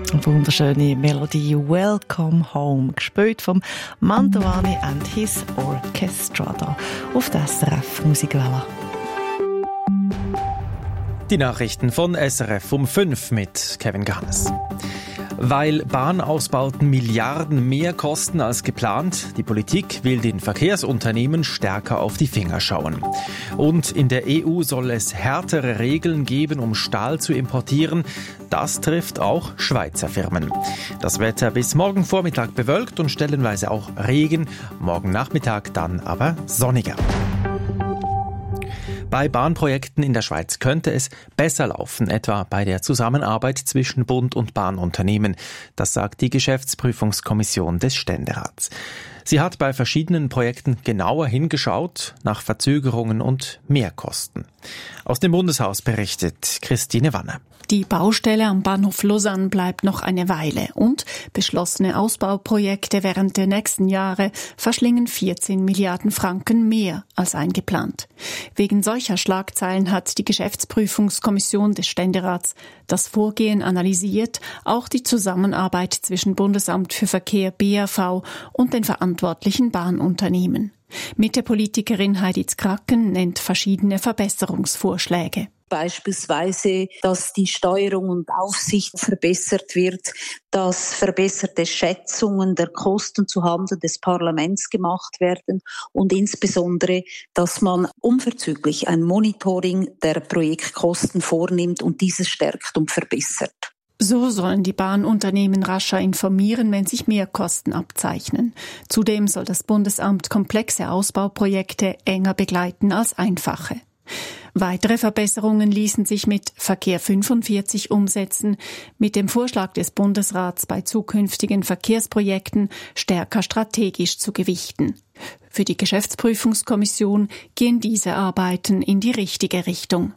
Eine wunderschöne Melodie «Welcome Home», gespielt vom Mantovani and his Orchestra da auf der SRF Musikwelle. Die Nachrichten von SRF um 5 mit Kevin Ganes. Weil Bahnausbauten Milliarden mehr kosten als geplant, die Politik will den Verkehrsunternehmen stärker auf die Finger schauen. Und in der EU soll es härtere Regeln geben, um Stahl zu importieren. Das trifft auch Schweizer Firmen. Das Wetter bis morgen Vormittag bewölkt und stellenweise auch Regen, morgen Nachmittag dann aber sonniger. Bei Bahnprojekten in der Schweiz könnte es besser laufen, etwa bei der Zusammenarbeit zwischen Bund und Bahnunternehmen. Das sagt die Geschäftsprüfungskommission des Ständerats. Sie hat bei verschiedenen Projekten genauer hingeschaut nach Verzögerungen und Mehrkosten. Aus dem Bundeshaus berichtet Christine Wanner. Die Baustelle am Bahnhof Lausanne bleibt noch eine Weile und beschlossene Ausbauprojekte während der nächsten Jahre verschlingen 14 Milliarden Franken mehr als eingeplant. Wegen solcher Schlagzeilen hat die Geschäftsprüfungskommission des Ständerats das Vorgehen analysiert, auch die Zusammenarbeit zwischen Bundesamt für Verkehr BAV und den verantwortlichen Bahnunternehmen. Mitte-Politikerin Heidi Zkracken nennt verschiedene Verbesserungsvorschläge. Beispielsweise, dass die Steuerung und Aufsicht verbessert wird, dass verbesserte Schätzungen der Kosten zuhanden des Parlaments gemacht werden und insbesondere, dass man unverzüglich ein Monitoring der Projektkosten vornimmt und dieses stärkt und verbessert. So sollen die Bahnunternehmen rascher informieren, wenn sich Mehrkosten abzeichnen. Zudem soll das Bundesamt komplexe Ausbauprojekte enger begleiten als einfache. Weitere Verbesserungen ließen sich mit Verkehr 45 umsetzen, mit dem Vorschlag des Bundesrats bei zukünftigen Verkehrsprojekten stärker strategisch zu gewichten. Für die Geschäftsprüfungskommission gehen diese Arbeiten in die richtige Richtung.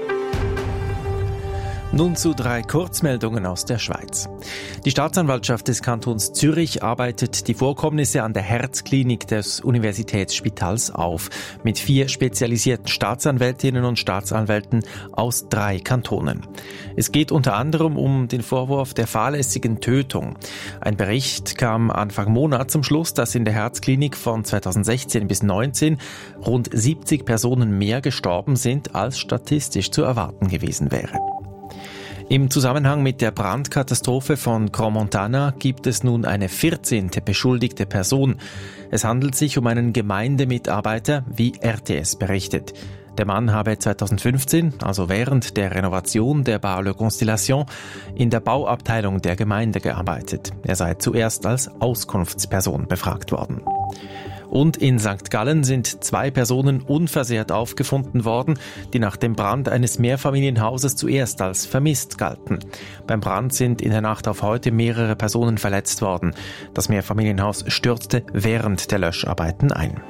Nun zu 3 Kurzmeldungen aus der Schweiz. Die Staatsanwaltschaft des Kantons Zürich arbeitet die Vorkommnisse an der Herzklinik des Universitätsspitals auf, mit 4 spezialisierten Staatsanwältinnen und Staatsanwälten aus 3 Kantonen. Es geht unter anderem um den Vorwurf der fahrlässigen Tötung. Ein Bericht kam Anfang Monat zum Schluss, dass in der Herzklinik von 2016 bis 2019 rund 70 Personen mehr gestorben sind, als statistisch zu erwarten gewesen wäre. Im Zusammenhang mit der Brandkatastrophe von Crans-Montana gibt es nun eine 14. beschuldigte Person. Es handelt sich um einen Gemeindemitarbeiter, wie RTS berichtet. Der Mann habe 2015, also während der Renovation der Bar Le Constellation, in der Bauabteilung der Gemeinde gearbeitet. Er sei zuerst als Auskunftsperson befragt worden. Und in St. Gallen sind 2 Personen unversehrt aufgefunden worden, die nach dem Brand eines Mehrfamilienhauses zuerst als vermisst galten. Beim Brand sind in der Nacht auf heute mehrere Personen verletzt worden. Das Mehrfamilienhaus stürzte während der Löscharbeiten ein.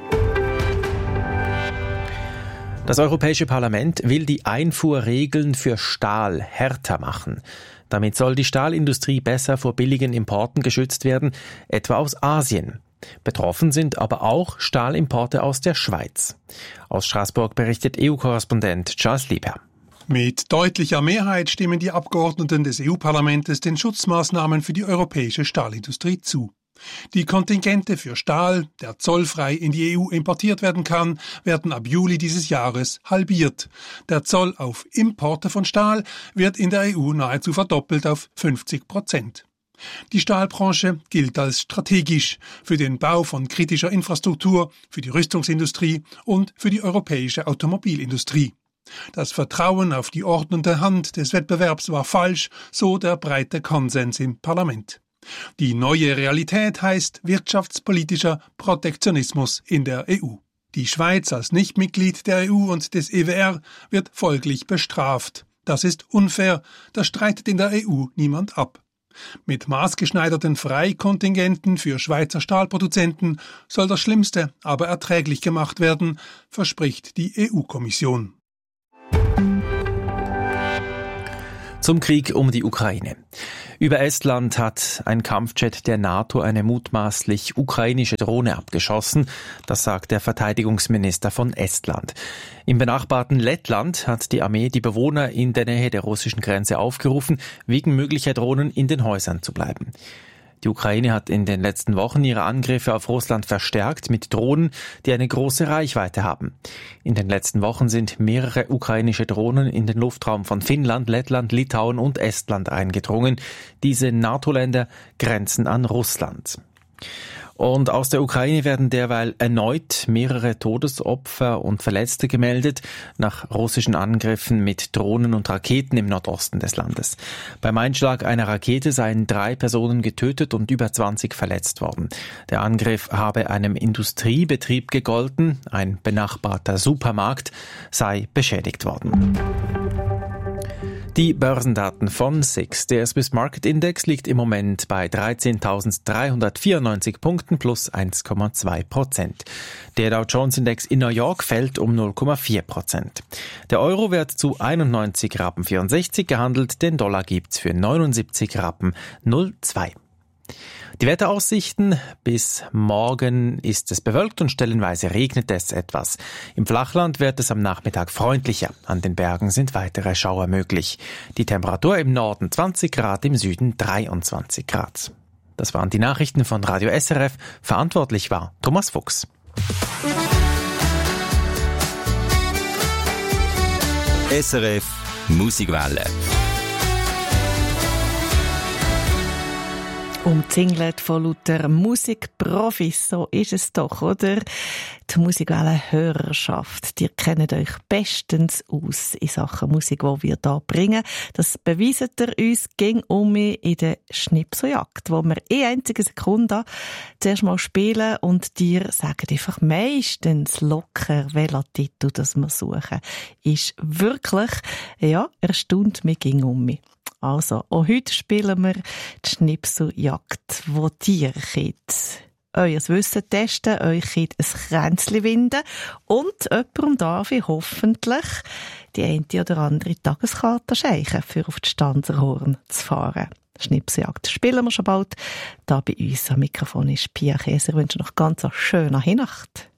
Das Europäische Parlament will die Einfuhrregeln für Stahl härter machen. Damit soll die Stahlindustrie besser vor billigen Importen geschützt werden, etwa aus Asien. Betroffen sind aber auch Stahlimporte aus der Schweiz. Aus Straßburg berichtet EU-Korrespondent Charles Lieber. Mit deutlicher Mehrheit stimmen die Abgeordneten des EU-Parlaments den Schutzmaßnahmen für die europäische Stahlindustrie zu. Die Kontingente für Stahl, der zollfrei in die EU importiert werden kann, werden ab Juli dieses Jahres halbiert. Der Zoll auf Importe von Stahl wird in der EU nahezu verdoppelt auf 50%. Die Stahlbranche gilt als strategisch für den Bau von kritischer Infrastruktur, für die Rüstungsindustrie und für die europäische Automobilindustrie. Das Vertrauen auf die ordnende Hand des Wettbewerbs war falsch, so der breite Konsens im Parlament. Die neue Realität heißt wirtschaftspolitischer Protektionismus in der EU. Die Schweiz als Nichtmitglied der EU und des EWR wird folglich bestraft. Das ist unfair, das streitet in der EU niemand ab. Mit maßgeschneiderten Freikontingenten für Schweizer Stahlproduzenten soll das Schlimmste aber erträglich gemacht werden, verspricht die EU-Kommission. Zum Krieg um die Ukraine. Über Estland hat ein Kampfjet der NATO eine mutmaßlich ukrainische Drohne abgeschossen. Das sagt der Verteidigungsminister von Estland. Im benachbarten Lettland hat die Armee die Bewohner in der Nähe der russischen Grenze aufgerufen, wegen möglicher Drohnen in den Häusern zu bleiben. Die Ukraine hat in den letzten Wochen ihre Angriffe auf Russland verstärkt mit Drohnen, die eine große Reichweite haben. In den letzten Wochen sind mehrere ukrainische Drohnen in den Luftraum von Finnland, Lettland, Litauen und Estland eingedrungen. Diese NATO-Länder grenzen an Russland. Und aus der Ukraine werden derweil erneut mehrere Todesopfer und Verletzte gemeldet nach russischen Angriffen mit Drohnen und Raketen im Nordosten des Landes. Beim Einschlag einer Rakete seien 3 Personen getötet und über 20 verletzt worden. Der Angriff habe einem Industriebetrieb gegolten, ein benachbarter Supermarkt sei beschädigt worden. Die Börsendaten von SIX. Der Swiss Market Index liegt im Moment bei 13.394 Punkten plus 1,2%. Der Dow Jones Index in New York fällt um 0,4%. Der Euro wird zu 91,64 Rappen gehandelt, den Dollar gibt's für 79,02 Rappen. Die Wetteraussichten: bis morgen ist es bewölkt und stellenweise regnet es etwas. Im Flachland wird es am Nachmittag freundlicher. An den Bergen sind weitere Schauer möglich. Die Temperatur im Norden 20 Grad, im Süden 23 Grad. Das waren die Nachrichten von Radio SRF. Verantwortlich war Thomas Fuchs. SRF Musikwelle. Umzingelt von lauter Musikprofis, so ist es doch, oder? Die Musikwelle-Hörerschaft, die kennt euch bestens aus in Sachen Musik, die wir hier bringen. Das beweiset ihr uns ging in der Schnipseljagd, wo wir einzige Sekunde zuerst mal spielen und dir sagen einfach meistens locker, welcher Titel das wir suchen. Ist wirklich, erstaunt mich ging Also, auch heute spielen wir die Schnipseljagd, wo dir euer Wissen testen, euch ein Kränzchen winden und jemandem darf ich hoffentlich die eine oder andere Tageskarte schenken, für auf die Stanzerhorn zu fahren. Schnipseljagd spielen wir schon bald. Da bei uns am Mikrofon ist Pia Käser. Ich wünsche noch ganz eine schöne Nacht.